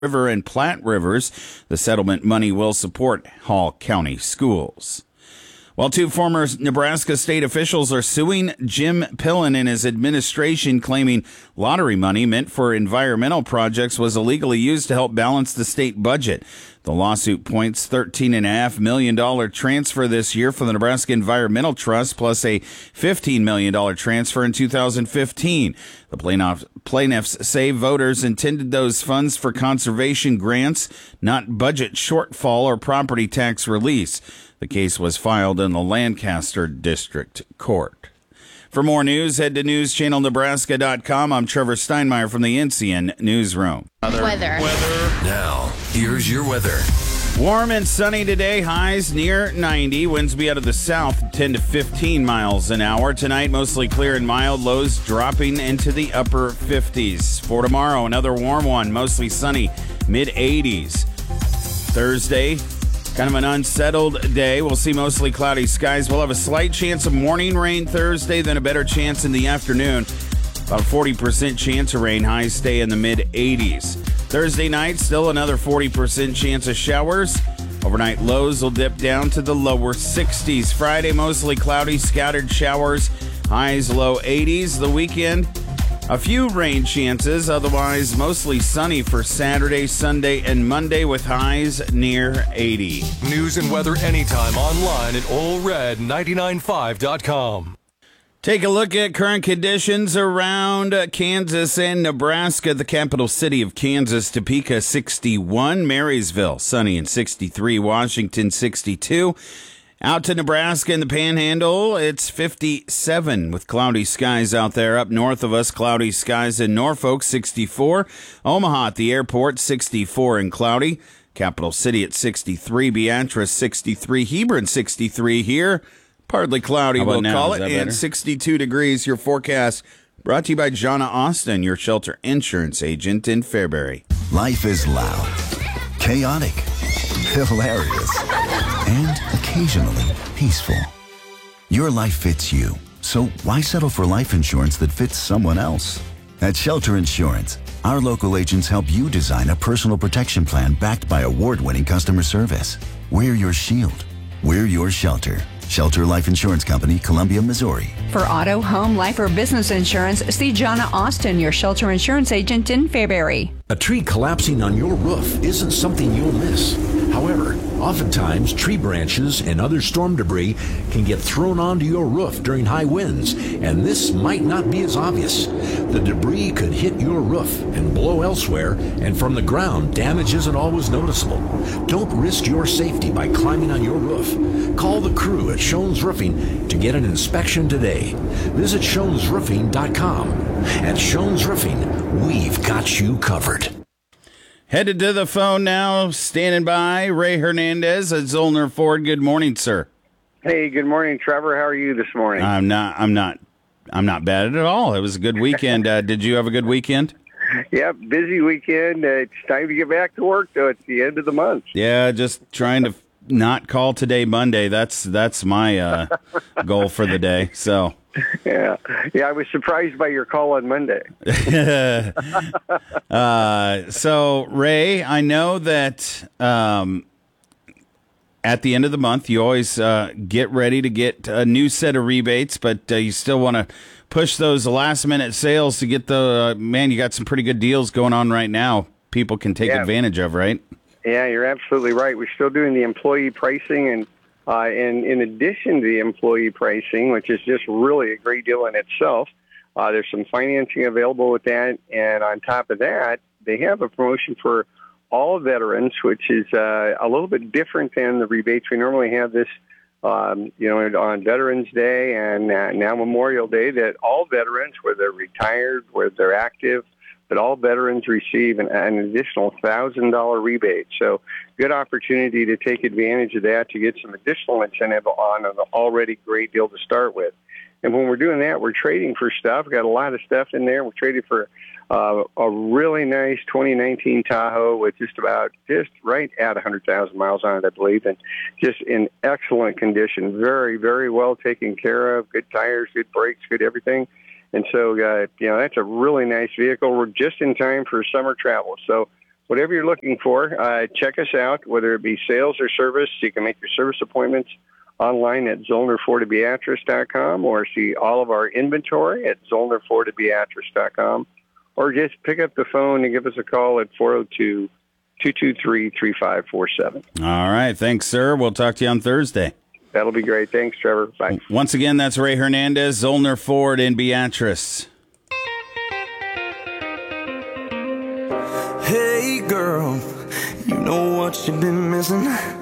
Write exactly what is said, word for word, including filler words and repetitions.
River and Platte Rivers. The settlement money will support Hall County schools. While two former Nebraska state officials are suing Jim Pillen and his administration, claiming lottery money meant for environmental projects was illegally used to help balance the state budget. The lawsuit points thirteen point five million dollars transfer this year for the Nebraska Environmental Trust, plus a fifteen million dollars transfer in two thousand fifteen. The plaintiffs, plaintiffs say voters intended those funds for conservation grants, not budget shortfall or property tax release. The case was filed in the Lancaster District Court. For more news, head to news channel nebraska dot com. I'm Trevor Steinmeier from the N C N Newsroom. Weather. Weather. Weather. Now, here's your weather. Warm and sunny today, highs near ninety. Winds be out of the south, ten to fifteen miles an hour. Tonight, mostly clear and mild, lows dropping into the upper fifties. For tomorrow, another warm one, mostly sunny, mid eighties. Thursday, kind of an unsettled day. We'll see mostly cloudy skies. We'll have a slight chance of morning rain Thursday, then a better chance in the afternoon. About a forty percent chance of rain. Highs stay in the mid eighties. Thursday night, still another forty percent chance of showers. Overnight lows will dip down to the lower sixties. Friday, mostly cloudy, scattered showers. Highs low eighties. The weekend, a few rain chances, otherwise mostly sunny for Saturday, Sunday, and Monday with highs near eighty. News and weather anytime online at Ole Red ninety-nine point five dot com. Take a look at current conditions around Kansas and Nebraska. The capital city of Kansas, Topeka, sixty-one. Marysville, sunny and sixty-three. Washington, sixty-two. Out to Nebraska in the Panhandle, it's fifty-seven with cloudy skies out there. Up north of us, cloudy skies in Norfolk, sixty-four. Omaha at the airport, sixty-four and cloudy. Capital City at sixty-three. Beatrice, sixty-three. Hebron, sixty-three here. Partly cloudy, we'll now? call Is it. that And better? sixty-two degrees, your forecast. Brought to you by Jonna Austin, your shelter insurance agent in Fairbury. Life is loud, chaotic, hilarious, and occasionally peaceful. Your life fits you, so why settle for life insurance that fits someone else? At Shelter Insurance, our local agents help you design a personal protection plan backed by award-winning customer service. We're your shield. We're your shelter. Shelter Life Insurance Company, Columbia, Missouri. For auto, home, life, or business insurance, see Jonna Austin, your shelter insurance agent in Fairbury. A tree collapsing on your roof isn't something you'll miss. However, oftentimes tree branches and other storm debris can get thrown onto your roof during high winds, and this might not be as obvious. The debris could hit your roof and blow elsewhere, and from the ground, damage isn't always noticeable. Don't risk your safety by climbing on your roof. Call the crew at Shones Roofing to get an inspection today. Visit shones roofing dot com. At Shones Roofing, we've got you covered. Headed to the phone now, standing by, Ray Hernandez at Zollner Ford. Good morning, sir. Hey, good morning, Trevor. How are you this morning? I'm not, I'm not, I'm not bad at all. It was a good weekend. Uh, did you have a good weekend? Yep, busy weekend. Uh, it's time to get back to work, though. It's the end of the month. Yeah, just trying to not call today Monday. That's that's my uh, goal for the day. So. Yeah, yeah. I was surprised by your call on Monday. uh, so, Ray, I know that um, at the end of the month, you always uh, get ready to get a new set of rebates, but uh, you still want to push those last-minute sales to get the, uh, man, you got some pretty good deals going on right now people can take yeah. advantage of, right? Yeah, you're absolutely right. We're still doing the employee pricing, and Uh, and in addition to the employee pricing, which is just really a great deal in itself, uh, there's some financing available with that. And on top of that, they have a promotion for all veterans, which is uh, a little bit different than the rebates. We normally have this, um, you know, on Veterans Day and uh, now Memorial Day, that all veterans, whether they're retired, whether they're active, but all veterans receive an, an additional one thousand dollars rebate. So good opportunity to take advantage of that to get some additional incentive on an already great deal to start with. And when we're doing that, we're trading for stuff. We've got a lot of stuff in there. We're trading for uh, a really nice twenty nineteen Tahoe with just about, just right at one hundred thousand miles on it, I believe, and just in excellent condition. Very, very well taken care of. Good tires, good brakes, good everything. And so, uh, you know, that's a really nice vehicle. We're just in time for summer travel. So whatever you're looking for, uh, check us out, whether it be sales or service. You can make your service appointments online at Zollner Ford Beatrice dot com or see all of our inventory at Zollner Ford Beatrice dot com, or just pick up the phone and give us a call at four oh two, two two three, three five four seven. All right. Thanks, sir. We'll talk to you on Thursday. That'll be great. Thanks, Trevor. Bye. Once again, that's Ray Hernandez, Zollner Ford in Beatrice. Hey girl, you know what you've been missing?